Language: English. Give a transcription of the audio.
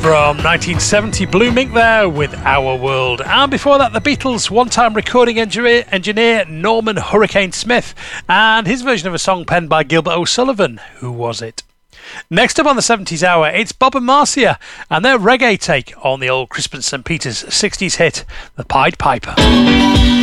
From 1970, Blue Mink there with Our World. And before that, the Beatles' one-time recording engineer Norman Hurricane Smith and his version of a song penned by Gilbert O'Sullivan, Who Was It? Next up on the 70s hour, it's Bob and Marcia and their reggae take on the old Crispin St. Peter's 60s hit, The Pied Piper.